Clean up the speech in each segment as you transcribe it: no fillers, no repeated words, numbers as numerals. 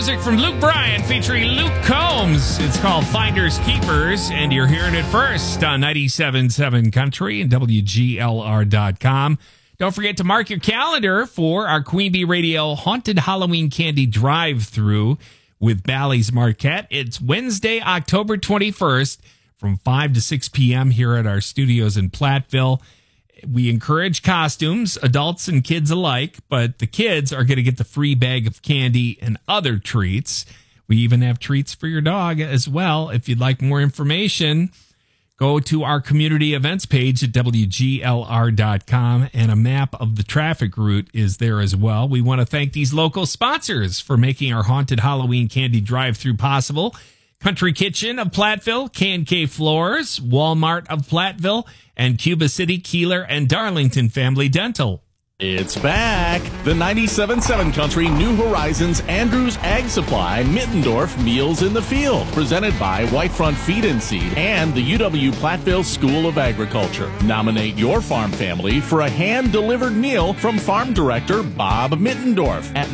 music from Luke Bryan featuring Luke Combs. It's called Finders Keepers, and you're hearing it first on 97.7 Country and WGLR.com. Don't forget to mark your calendar for our Queen Bee Radio Haunted Halloween Candy Drive-Thru with Bally's Marquette. It's Wednesday, October 21st from 5 to 6 p.m. here at our studios in Platteville. We encourage costumes, adults and kids alike, but the kids are going to get the free bag of candy and other treats. We even have treats for your dog as well. If you'd like more information, go to our community events page at WGLR.com, and a map of the traffic route is there as well. We want to thank these local sponsors for making our Haunted Halloween Candy Drive-Thru possible. Country Kitchen of Platteville, K&K Floors, Walmart of Platteville, and Cuba City, Keeler, and Darlington Family Dental. It's back. The 97.7 Country New Horizons Andrews Ag Supply Mittendorf Meals in the Field, presented by Whitefront Feed and Seed and the UW Platteville School of Agriculture. Nominate your farm family for a hand-delivered meal from Farm Director Bob Mittendorf at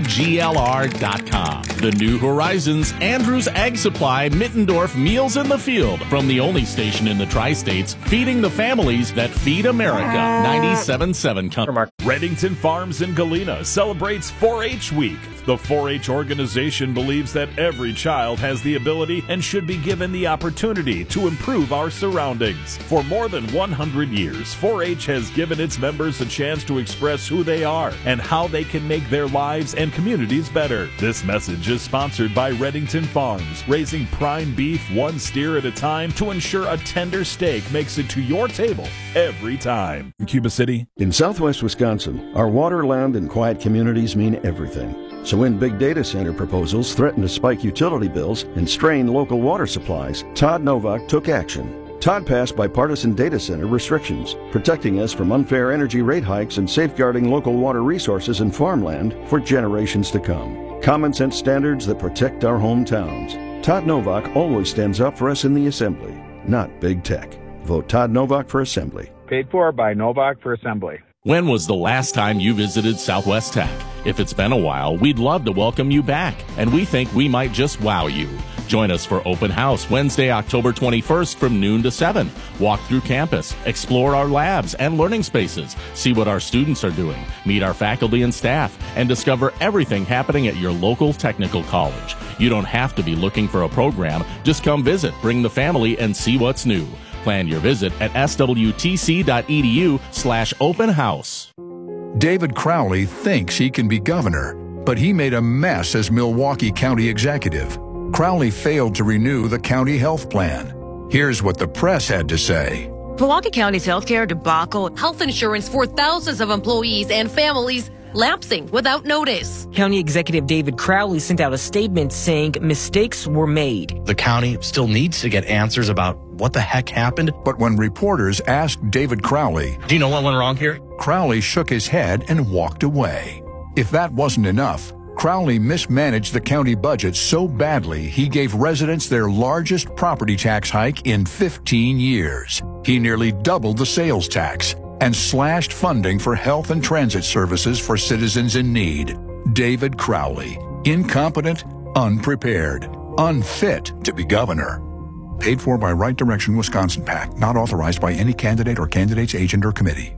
WGLR.com. The New Horizons Andrews Ag Supply Mittendorf Meals in the Field, from the only station in the Tri-States feeding the families that feed America. 97.7 Country. Reddington Farms in Galena celebrates 4-H Week. The 4-H organization believes that every child has the ability and should be given the opportunity to improve our surroundings. For more than 100 years, 4-H has given its members a chance to express who they are and how they can make their lives and communities better. This message is sponsored by Reddington Farms, raising prime beef one steer at a time to ensure a tender steak makes it to your table every time. In Cuba City. In southwest Wisconsin, our water, land, and quiet communities mean everything. So when big data center proposals threaten to spike utility bills and strain local water supplies, Todd Novak took action. Todd passed bipartisan data center restrictions, protecting us from unfair energy rate hikes and safeguarding local water resources and farmland for generations to come. Common sense standards that protect our hometowns. Todd Novak always stands up for us in the Assembly, not big tech. Vote Todd Novak for Assembly. Paid for by Novak for Assembly. When was the last time you visited Southwest Tech? If it's been a while, we'd love to welcome you back, and we think we might just wow you. Join us for Open House Wednesday, October 21st from noon to 7. Walk through campus, explore our labs and learning spaces, see what our students are doing, meet our faculty and staff, and discover everything happening at your local technical college. You don't have to be looking for a program. Just come visit, bring the family, and see what's new. Plan your visit at swtc.edu/open house. David Crowley thinks he can be governor, but he made a mess as Milwaukee County executive. Crowley failed to renew the county health plan. Here's what the press had to say. Milwaukee County's healthcare debacle, health insurance for thousands of employees and families lapsing without notice. County Executive David Crowley sent out a statement saying mistakes were made. The county still needs to get answers about what the heck happened. But when reporters asked David Crowley, "Do you know what went wrong here?" Crowley shook his head and walked away. If that wasn't enough, Crowley mismanaged the county budget so badly he gave residents their largest property tax hike in 15 years. He nearly doubled the sales tax and slashed funding for health and transit services for citizens in need. David Crowley, incompetent, unprepared, unfit to be governor. Paid for by Right Direction Wisconsin PAC, not authorized by any candidate or candidate's agent or committee.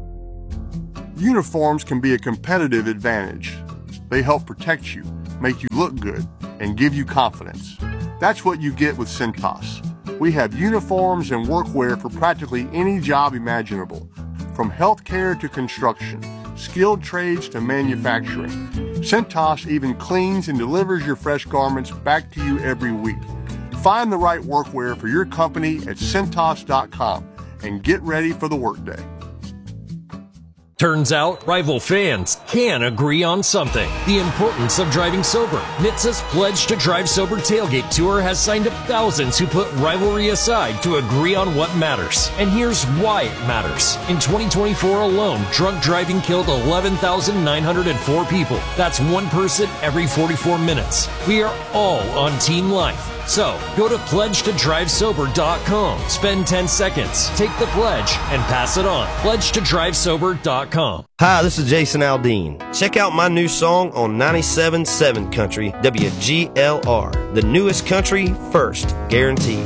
Uniforms can be a competitive advantage. They help protect you, make you look good, and give you confidence. That's what you get with Cintas. We have uniforms and workwear for practically any job imaginable, from healthcare to construction, skilled trades to manufacturing. Cintas even cleans and delivers your fresh garments back to you every week. Find the right workwear for your company at Cintas.com and get ready for the workday. Turns out, rival fans can agree on something. The importance of driving sober. NHTSA's Pledge to Drive Sober Tailgate Tour has signed up thousands who put rivalry aside to agree on what matters. And here's why it matters. In 2024 alone, drunk driving killed 11,904 people. That's one person every 44 minutes. We are all on Team Life. So, go to pledgetodrivesober.com. Spend 10 seconds, take the pledge, and pass it on. Pledgetodrivesober.com. Hi, this is Jason Aldean. 2019. Check out my new song on 97.7 Country, WGLR. The newest country, first, guaranteed.